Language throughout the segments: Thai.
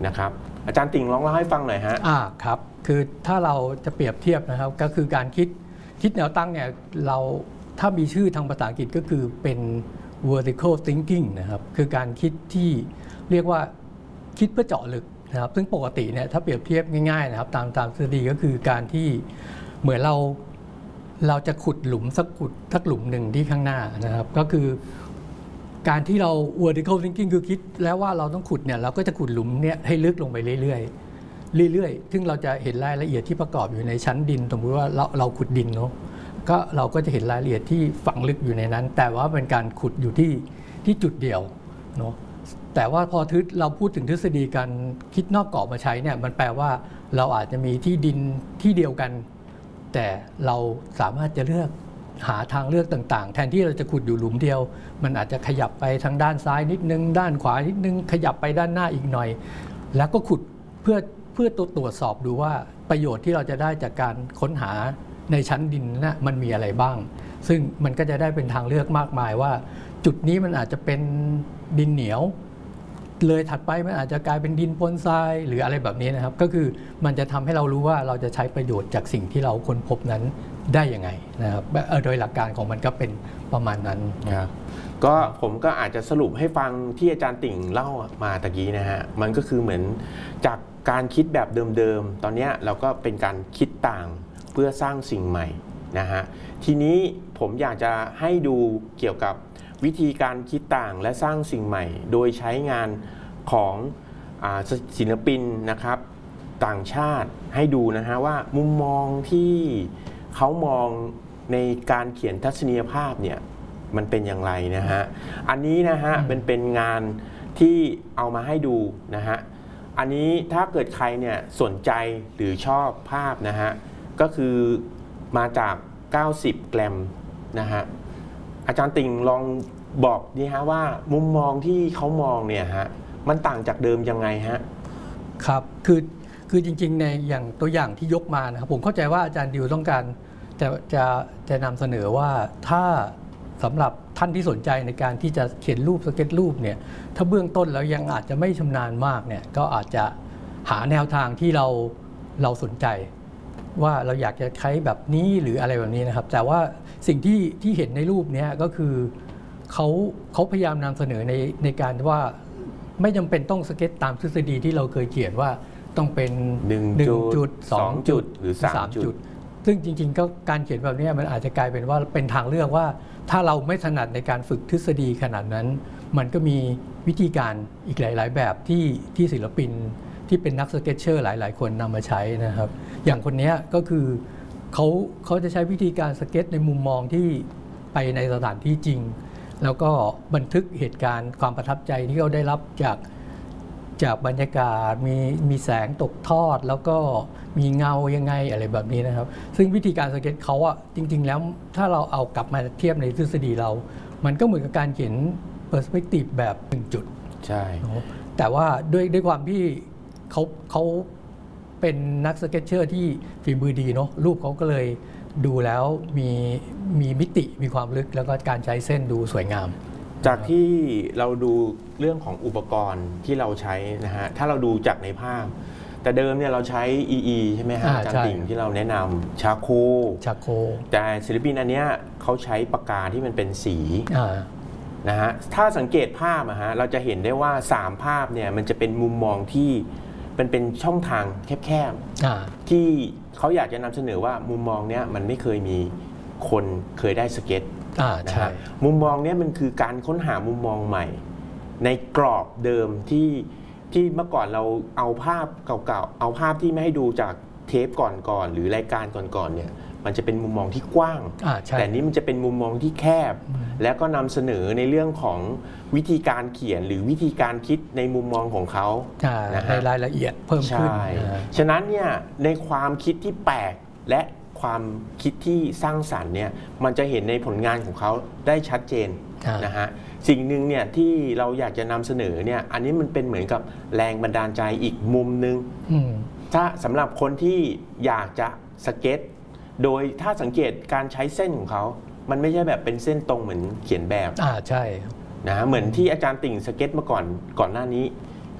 นะครับอาจารย์ติ่งลองเล่าให้ฟังหน่อยฮะครับคือถ้าเราจะเปรียบเทียบนะครับก็คือการคิดแนวตั้งเนี่ยเราถ้ามีชื่อทางภาษาอังกฤษก็คือเป็น vertical thinking นะครับคือการคิดที่เรียกว่าคิดเพื่อเจาะลึกนะครับซึ่งปกติเนี่ยถ้าเปรียบเทียบง่ายๆนะครับตามทฤษฎีก็คือการที่เหมือนเราจะขุดหลุมสักหลุมหนึ่งที่ข้างหน้านะครับก็คือการที่เรา vertical thinking คือคิดแล้วว่าเราต้องขุดเนี่ยเราก็จะขุดหลุมเนี่ยให้ลึกลงไปเรื่อยๆซึ่งเราจะเห็นรายละเอียดที่ประกอบอยู่ในชั้นดินสมมติว่าเราขุดดินเนาะก็เราก็จะเห็นรายละเอียดที่ฝังลึกอยู่ในนั้นแต่ว่าเป็นการขุดอยู่ที่จุดเดียวเนาะแต่ว่าพอเราพูดถึงทฤษฎีการคิดนอกกรอบมาใช้เนี่ยมันแปลว่าเราอาจจะมีที่ดินที่เดียวกันแต่เราสามารถจะเลือกหาทางเลือกต่างๆแทนที่เราจะขุดอยู่หลุมเดียวมันอาจจะขยับไปทางด้านซ้ายนิดนึงด้านขวานิดนึงขยับไปด้านหน้าอีกหน่อยแล้วก็ขุดเพื่อตรวจสอบดูว่าประโยชน์ที่เราจะได้จากการค้นหาในชั้นดินนะมันมีอะไรบ้างซึ่งมันก็จะได้เป็นทางเลือกมากมายว่าจุดนี้มันอาจจะเป็นดินเหนียวเลยถัดไปมันอาจจะกลายเป็นดินปนทรายหรืออะไรแบบนี้นะครับก็คือมันจะทำให้เรารู้ว่าเราจะใช้ประโยชน์จากสิ่งที่เราค้นพบนั้นได้ยังไงนะครับโดยหลักการของมันก็เป็นประมาณนั้นครับก็ผมก็อาจจะสรุปให้ฟังที่อาจารย์ติ่งเล่ามาตะกี้นะฮะมันก็คือเหมือนจากการคิดแบบเดิมๆตอนนี้เราก็เป็นการคิดต่างเพื่อสร้างสิ่งใหม่นะฮะทีนี้ผมอยากจะให้ดูเกี่ยวกับวิธีการคิดต่างและสร้างสิ่งใหม่โดยใช้งานของศิลปินนะครับต่างชาติให้ดูนะฮะว่ามุมมองที่เขามองในการเขียนทัศนียภาพเนี่ยมันเป็นอย่างไรนะฮะอันนี้นะฮะเป็นงานที่เอามาให้ดูนะฮะอันนี้ถ้าเกิดใครเนี่ยสนใจหรือชอบภาพนะฮะก็คือมาจาก90 แกรมนะฮะอาจารย์ติ่งลองบอกนี่ฮะว่ามุมมองที่เขามองเนี่ยฮะมันต่างจากเดิมยังไงฮะครับคือจริงๆในอย่างตัวอย่างที่ยกมานะครับผมเข้าใจว่าอาจารย์ดิวต้องการจะนำเสนอว่าถ้าสำหรับท่านที่สนใจในการที่จะเขียนรูปสเก็ตรูปเนี่ยถ้าเบื้องต้นแล้วยังอาจจะไม่ชำนาญมากเนี่ยก็อาจจะหาแนวทางที่เราสนใจว่าเราอยากจะใช้แบบนี้หรืออะไรแบบนี้นะครับแต่ว่าสิ่งที่เห็นในรูปนี้ก็คือเขาพยายามนำเสนอในการว่าไม่จำเป็นต้องสเก็ตตามทฤษฎีที่เราเคยเขียนว่าต้องเป็น1 จุด 2 จุดหรือ3 จุดซึ่งจริงๆก็การเขียนแบบนี้มันอาจจะกลายเป็นว่าเป็นทางเลือกว่าถ้าเราไม่ถนัดในการฝึกทฤษฎีขนาดนั้นมันก็มีวิธีการอีกหลายๆแบบที่ศิลปินที่เป็นนักสเก็ตเชอร์หลายๆคนนำมาใช้นะครับอย่างคนนี้ก็คือเขาจะใช้วิธีการสเก็ตในมุมมองที่ไปในสถานที่จริงแล้วก็บันทึกเหตุการณ์ความประทับใจที่เขาได้รับจากบรรยากาศมีแสงตกทอดแล้วก็มีเงายังไงอะไรแบบนี้นะครับซึ่งวิธีการสเก็ตเขาอะจริงๆแล้วถ้าเราเอากลับมาเทียบในทฤษฎีเรามันก็เหมือนกับการเขียนเปอร์สเปกทีฟแบบ1 จุดใช่แต่ว่าด้วยความที่เขาเป็นนักสเก็ตเชอร์ที่ฝีมือดีเนาะรูปเขาก็เลยดูแล้วมีมิติมีความลึกแล้วก็การใช้เส้นดูสวยงามจากที่เราดูเรื่องของอุปกรณ์ที่เราใช้นะฮะถ้าเราดูจากในภาพแต่เดิมเนี่ยเราใช้ EE ใช่ไหมฮะอาจารย์ติ่งที่เราแนะนำชาโคแต่ศิลปินอันเนี้ยเขาใช้ปากกาที่มันเป็นสีนะฮะถ้าสังเกตภาพอะฮะเราจะเห็นได้ว่า3 ภาพเนี่ยมันจะเป็นมุมมองที่เป็นช่องทางแคบๆที่เขาอยากจะนำเสนอว่ามุมมองเนี้ยมันไม่เคยมีคนเคยได้สเก็ตนะฮะมุมมองเนี้ยมันคือการค้นหามุมมองใหม่ในกรอบเดิมที่เมื่อก่อนเราเอาภาพเก่าๆเอาภาพที่ไม่ให้ดูจากเทปก่อนๆหรือรายการก่อนๆเนี่ยมันจะเป็นมุมมองที่กว้างแต่นี้มันจะเป็นมุมมองที่แคบแล้วก็นำเสนอในเรื่องของวิธีการเขียนหรือวิธีการคิดในมุมมองของเขาในรายละเอียดเพิ่มขึ้นฉะนั้นเนี่ยในความคิดที่แปลกและความคิดที่สร้างสรรค์เนี่ยมันจะเห็นในผลงานของเขาได้ชัดเจนนะฮะสิ่งหนึ่งเนี่ยที่เราอยากจะนำเสนอเนี่ยอันนี้มันเป็นเหมือนกับแรงบันดาลใจอีกมุมนึงถ้าสำหรับคนที่อยากจะสเก็ตโดยถ้าสังเกตการใช้เส้นของเขามันไม่ใช่แบบเป็นเส้นตรงเหมือนเขียนแบบใช่นะเหมือนที่อาจารย์ติ่งสเก็ตมาก่อนหน้านี้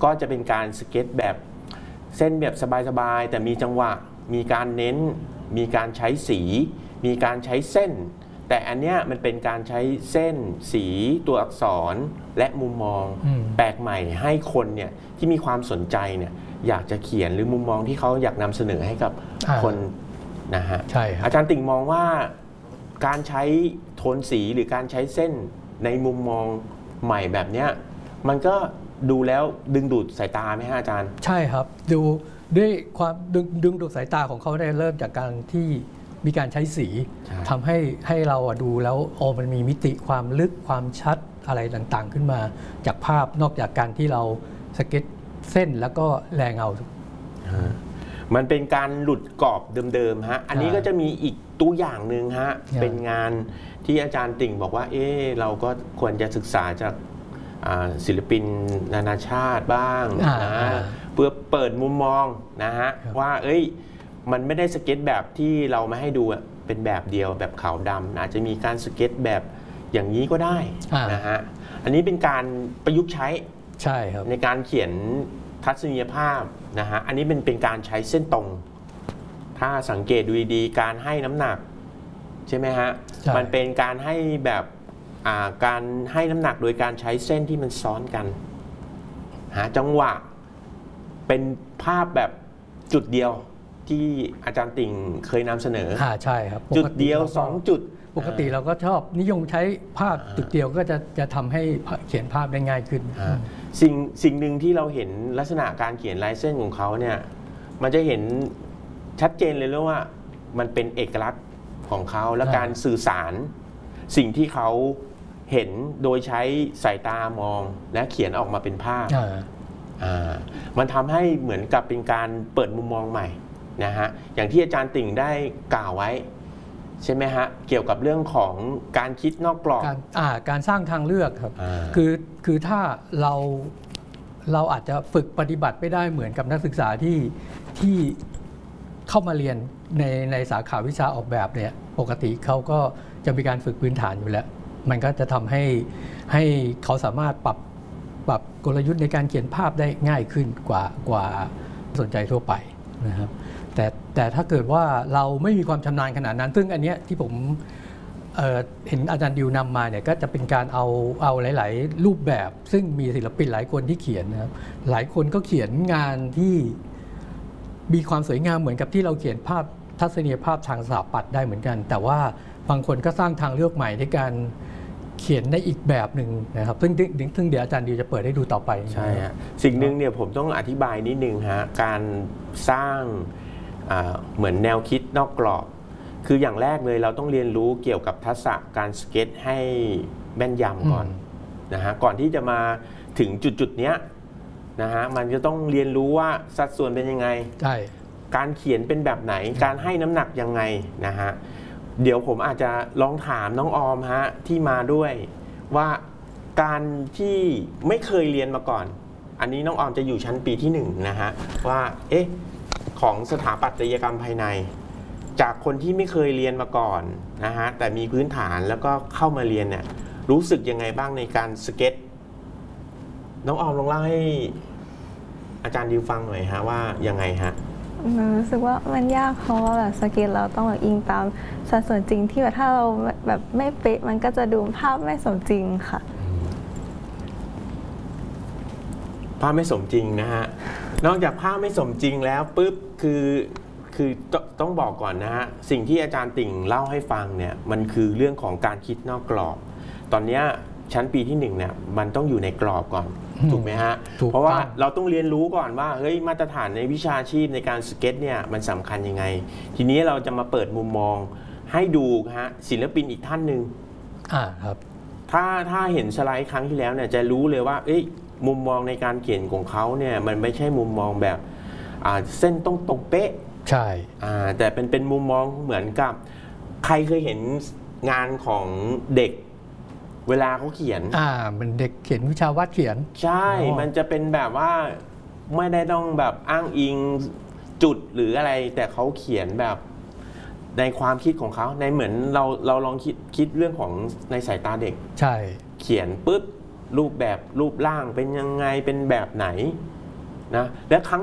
ก็จะเป็นการสเก็ตแบบเส้นแบบสบายๆแต่มีจังหวะมีการเน้นมีการใช้สีมีการใช้เส้นแต่อันเนี้ยมันเป็นการใช้เส้นสีตัวอักษรและมุมมองแปลกใหม่ให้คนเนี่ยที่มีความสนใจเนี่ยอยากจะเขียนหรือมุมมองที่เขาอยากนำเสนอให้กับคนนะฮะใช่ครับอาจารย์ติ่งมองว่าการใช้โทนสีหรือการใช้เส้นในมุมมองใหม่แบบเนี้ยมันก็ดูแล้วดึงดูดสายตาไหมฮะอาจารย์ใช่ครับดูด้วยความดึงดูดสายตาของเขาได้เริ่มจากการที่มีการใช้สีทำให้เราดูแล้วมันมีมิติความลึกความชัดอะไรต่างๆขึ้นมาจากภาพนอกจากการที่เราสเก็ตเส้นแล้วก็แรงเงามันเป็นการหลุดกรอบเดิมๆฮะอันนี้ก็จะมีอีกตัวอย่างหนึ่งฮะเป็นงานที่อาจารย์ติ่งบอกว่าเราก็ควรจะศึกษาจากศิลปินนานาชาติบ้างนะเพื่อเปิดมุมมองนะฮะว่ามันไม่ได้สเก็ตแบบที่เรามาให้ดูเป็นแบบเดียวแบบขาวดำอาจจะมีการสเก็ตแบบอย่างนี้ก็ได้นะฮะอันนี้เป็นการประยุกต์ใช้ใช่ครับในการเขียนทัศนียภาพนะฮะอันนี้เป็นการใช้เส้นตรงถ้าสังเกตดูดีๆการให้น้ำหนักใช่ไหมฮะมันเป็นการให้แบบการให้น้ำหนักโดยการใช้เส้นที่มันซ้อนกันหาจังหวะเป็นภาพแบบจุดเดียวที่อาจารย์ติ่งเคยนำเสนอใช่ครับจุดเดียว2จุดปกติเราก็ชอบนิยมใช้ภาพจุดเดียวก็จะทำให้เขียนภาพได้ง่ายขึ้นสิ่งหนึ่งที่เราเห็นลักษณะการเขียนลายเส้นของเขาเนี่ยมันจะเห็นชัดเจนเลยว่ามันเป็นเอกลักษณ์ของเขาและการสื่อสารสิ่งที่เขาเห็นโดยใช้สายตามองและเขียนออกมาเป็นภาพมันทำให้เหมือนกับเป็นการเปิดมุมมองใหม่นะฮะอย่างที่อาจารย์ติ่งได้กล่าวไว้ใช่ไหมฮะเกี่ยวกับเรื่องของการคิดนอกกรอบการสร้างทางเลือกครับคือถ้าเราอาจจะฝึกปฏิบัติไม่ได้เหมือนกับนักศึกษาที่เข้ามาเรียนในสาขาวิชาออกแบบเนี่ยปกติเขาก็จะมีการฝึกพื้นฐานอยู่แล้วมันก็จะทำให้เขาสามารถปรับกลยุทธ์ในการเขียนภาพได้ง่ายขึ้นกว่าสนใจทั่วไปนะครับแต่ถ้าเกิดว่าเราไม่มีความชำนาญขนาดนั้นซึ่งอันเนี้ยที่ผมเห็นอาจารย์ดิวนำมาเนี่ยก็จะเป็นการเอาหลายๆรูปแบบซึ่งมีศิลปินหลายคนที่เขียนนะครับหลายคนก็เขียนงานที่มีความสวยงามเหมือนกับที่เราเขียนภาพทัศนียภาพทางสถาปัตย์ได้เหมือนกันแต่ว่าบางคนก็สร้างทางเลือกใหม่ในการเขียนในอีกแบบหนึ่งนะครับซึ่งเดี๋ยวอาจารย์ดิวจะเปิดให้ดูต่อไปใช่ฮะสิ่งหนึ่งเนี่ยผมต้องอธิบายนิดนึงฮะการสร้างเหมือนแนวคิดนอกกรอบคืออย่างแรกเลยเราต้องเรียนรู้เกี่ยวกับทักษะการสเก็ตให้แม่นยำก่อนนะฮะก่อนที่จะมาถึงจุดเนี้ยนะฮะมันจะต้องเรียนรู้ว่าสัดส่วนเป็นยังไงใช่การเขียนเป็นแบบไหนการให้น้ำหนักยังไงนะฮะเดี๋ยวผมอาจจะลองถามน้องออมฮะที่มาด้วยว่าการที่ไม่เคยเรียนมาก่อนอันนี้น้องออมจะอยู่ชั้นปีที่1นะฮะว่าของสถาปัตยกรรมภายในจากคนที่ไม่เคยเรียนมาก่อนนะฮะแต่มีพื้นฐานแล้วก็เข้ามาเรียนเนี่ยรู้สึกยังไงบ้างในการสเก็ตน้องออมลองเล่าให้อาจารย์ดิวฟังหน่อยฮะว่ายังไงฮะรู้สึกว่ามันยากเพราะว่าแบบสเก็ตเราต้องแบบอิงตามสัดส่วนจริงที่แบบถ้าเราแบบไม่เป๊ะมันก็จะดูภาพไม่สมจริงค่ะภาพไม่สมจริงนะฮะนอกจากภาพไม่สมจริงแล้วปุ๊บคือต้องบอกก่อนนะฮะสิ่งที่อาจารย์ติ่งเล่าให้ฟังเนี่ยมันคือเรื่องของการคิดนอกกรอบตอนนี้ชั้นปีที่1เนี่ยมันต้องอยู่ในกรอบก่อนถูกไหมฮะเพราะว่าเราต้องเรียนรู้ก่อนว่าเฮ้ยมาตรฐานในวิชาชีพในการสเก็ตเนี่ยมันสำคัญยังไงทีนี้เราจะมาเปิดมุมมองให้ดูฮะศิลปินอีกท่านหนึ่งครับถ้าเห็นสไลด์ครั้งที่แล้วเนี่ยจะรู้เลยว่ามุมมองในการเขียนของเขาเนี่ยมันไม่ใช่มุมมองแบบเส้นต้องตรงเป๊ะใช่แต่เป็นมุมมองเหมือนกับใครเคยเห็นงานของเด็กเวลาเขาเขียนมันเด็กเขียนวิชาวาดเขียนใช่มันจะเป็นแบบว่าไม่ได้ต้องแบบอ้างอิงจุดหรืออะไรแต่เขาเขียนแบบในความคิดของเขาในเหมือนเราลองคิดเรื่องของในสายตาเด็กใช่เขียนปุ๊บรูปร่างเป็นยังไงเป็นแบบไหนนะและครั้ง